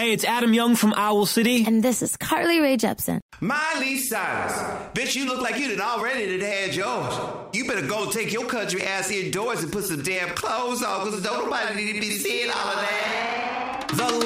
Hey, it's Adam Young from Owl City. And this is Carly Rae Jepsen. Miley Cyrus. Bitch, you look like you done already had yours. You better go take your country ass indoors and put some damn clothes on, because don't nobody need to be seeing all of that. The